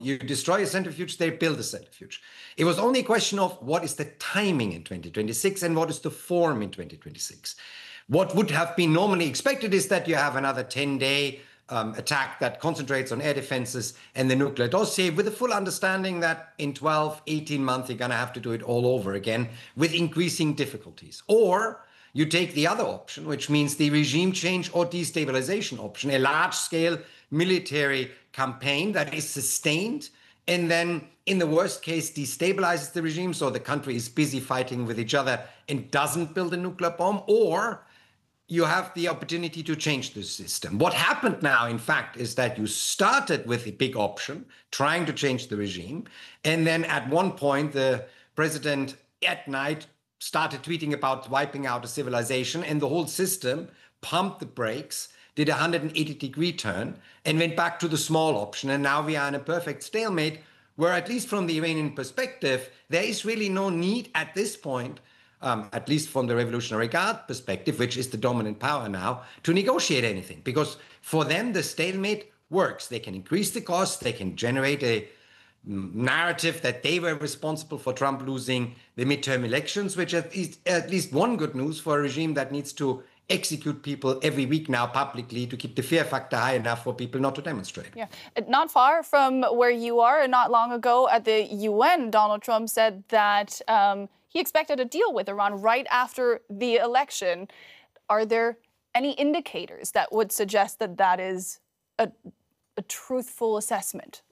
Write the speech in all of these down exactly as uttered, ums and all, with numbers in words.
You destroy a centrifuge, they build a centrifuge. It was only a question of what is the timing in twenty twenty-six and what is the form in twenty twenty-six. What would have been normally expected is that you have another ten-day um, attack that concentrates on air defenses and the nuclear dossier, with the full understanding that in twelve, eighteen months, you're going to have to do it all over again with increasing difficulties. Or you take the other option, which means the regime change or destabilization option, a large-scale military campaign that is sustained and then, in the worst case, destabilizes the regime, so the country is busy fighting with each other and doesn't build a nuclear bomb. Or you have the opportunity to change the system. What happened now, in fact, is that you started with a big option, trying to change the regime. And then at one point, the president at night started tweeting about wiping out a civilization, and the whole system pumped the brakes, did a one hundred eighty degree turn, and went back to the small option. And now we are in a perfect stalemate where, at least from the Iranian perspective, there is really no need at this point, Um, at least from the Revolutionary Guard perspective, which is the dominant power now, to negotiate anything. Because for them, the stalemate works. They can increase the costs. They can generate a narrative that they were responsible for Trump losing the midterm elections, which is at least one good news for a regime that needs to execute people every week now publicly to keep the fear factor high enough for people not to demonstrate. Yeah, not far from where you are, not long ago at the U N, Donald Trump said that um, he expected a deal with Iran right after the election. Are there any indicators that would suggest that that is a, a truthful assessment?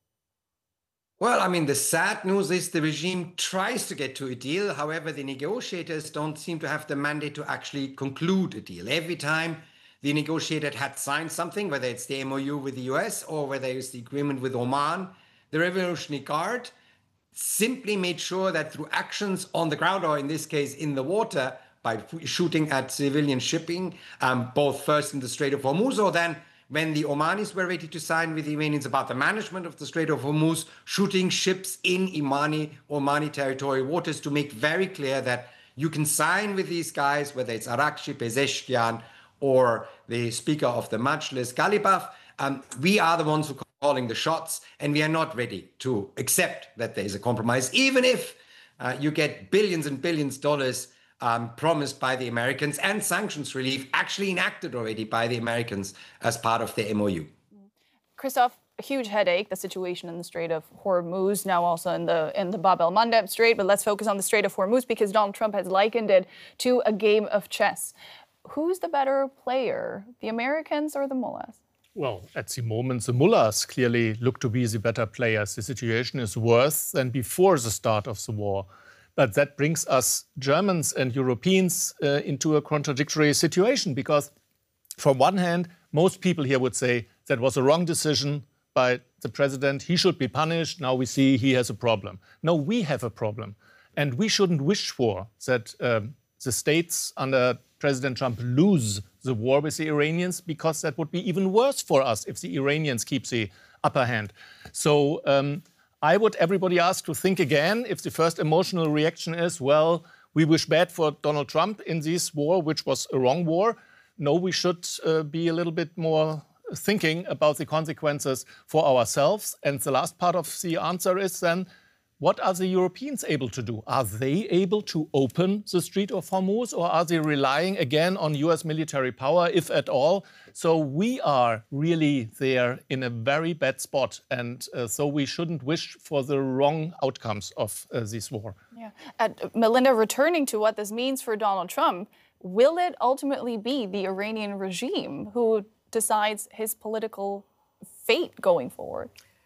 Well, I mean, the sad news is the regime tries to get to a deal. However, the negotiators don't seem to have the mandate to actually conclude a deal. Every time the negotiator had signed something, whether it's the M O U with the U S or whether it's the agreement with Oman, the Revolutionary Guard simply made sure that through actions on the ground, or in this case in the water, by shooting at civilian shipping, um, both first in the Strait of Hormuz, or then when the Omanis were ready to sign with the Iranians about the management of the Strait of Hormuz, shooting ships in Imani, Omani territorial waters, to make very clear that you can sign with these guys, whether it's Arakchi, Pezeshkian, or the Speaker of the Majlis, Ghalibaf. Um, we are the ones who are calling the shots, and we are not ready to accept that there is a compromise, even if uh, you get billions and billions of dollars um, promised by the Americans and sanctions relief actually enacted already by the Americans as part of the M O U. Christoph, a huge headache, the situation in the Strait of Hormuz, now also in the in the Bab el-Mandeb Strait. But let's focus on the Strait of Hormuz, because Donald Trump has likened it to a game of chess. Who's the better player, the Americans or the mullahs? Well, at the moment, the mullahs clearly look to be the better players. The situation is worse than before the start of the war. But that brings us Germans and Europeans uh, into a contradictory situation, because from one hand, most people here would say that was a wrong decision by the president. He should be punished. Now we see he has a problem. No, we have a problem. And we shouldn't wish for that um, the states under President Trump lose the war with the Iranians, because that would be even worse for us if the Iranians keep the upper hand. So um, I would everybody ask to think again. If the first emotional reaction is, well, we wish bad for Donald Trump in this war, which was a wrong war. No, we should uh, be a little bit more thinking about the consequences for ourselves. And the last part of the answer is then, what are the Europeans able to do? Are they able to open the Strait of Hormuz, or are they relying again on U S military power, if at all? So we are really there in a very bad spot. And uh, so we shouldn't wish for the wrong outcomes of uh, this war. Yeah. Uh, Melinda, returning to what this means for Donald Trump, will it ultimately be the Iranian regime who decides his political fate going forward?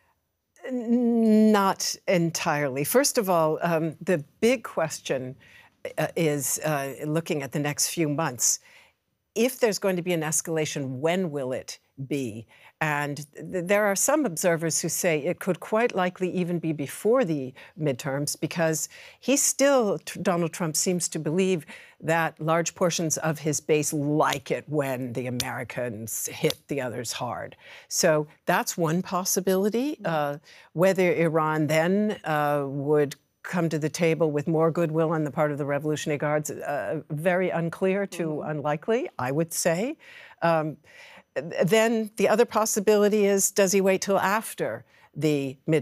Not entirely. First of all, um, the big question uh, is, uh, looking at the next few months, if there's going to be an escalation, when will it be? And th there are some observers who say it could quite likely even be before the midterms, because he still, Donald Trump seems to believe that large portions of his base like it when the Americans hit the others hard. So that's one possibility. Uh, whether Iran then uh, would come to the table with more goodwill on the part of the Revolutionary Guards, uh, very unclear to mm-hmm. unlikely, I would say. Um, then the other possibility is, does he wait till after the midterm?